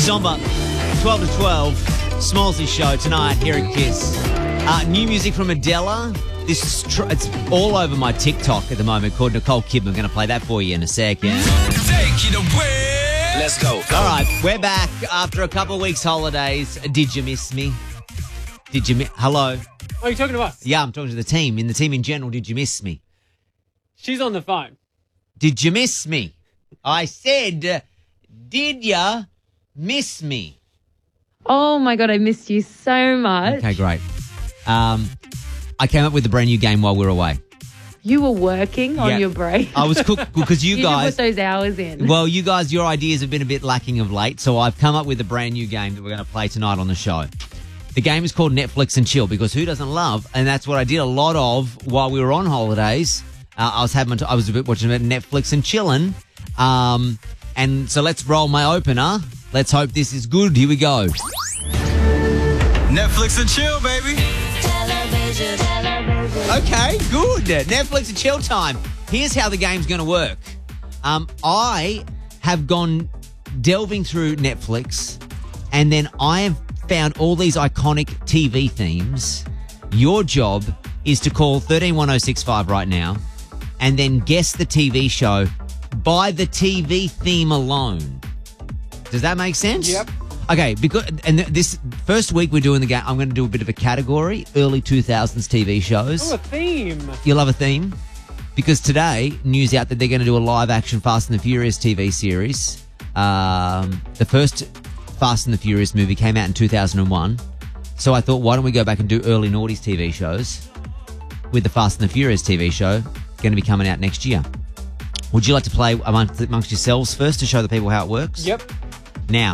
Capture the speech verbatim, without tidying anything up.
Somber, twelve to twelve, Smallsy show tonight here at Kiss. Uh, new music from Adele. This is tr- it's all over my TikTok at the moment called Nicole Kidman. I'm going to play that for you in a sec, yeah? Take it away. Let's go. All right, we're back after a couple of weeks' holidays. Did you miss me? Did you miss... Hello? Oh, you're talking to us? Yeah, I'm talking to the team. In the team in general, did you miss me? She's on the phone. Did you miss me? I said, uh, did ya miss me? Oh, my God, I missed you so much. Okay, great. Um, I came up with a brand new game while we were away. You were working on Yeah. your break. I was cooked because you, you guys... did put those hours in. Well, you guys, your ideas have been a bit lacking of late, so I've come up with a brand new game that we're going to play tonight on the show. The game is called Netflix and Chill because who doesn't love, and that's what I did a lot of while we were on holidays. Uh, I was having, I was a bit watching a bit of Netflix and chilling. Um, and so let's roll my opener. Let's hope this is good. Here we go. Netflix and chill, baby. Okay, good. Netflix and chill time. Here's how the game's going to work. Um, I have gone delving through Netflix, and then I have found all these iconic T V themes. Your job is to call thirteen one oh six five right now and then guess the T V show by the T V theme alone. Does that make sense? Yep. Okay, because and th- this first week we're doing the game, I'm going to do a bit of a category, early two thousands T V shows. Oh, a theme. You love a theme? Because today, news out that they're going to do a live-action Fast and the Furious T V series. Um, the first Fast and the Furious movie came out in two thousand one. So I thought, why don't we go back and do early noughties T V shows with the Fast and the Furious T V show going to be coming out next year. Would you like to play amongst, amongst yourselves first to show the people how it works? Yep. Now,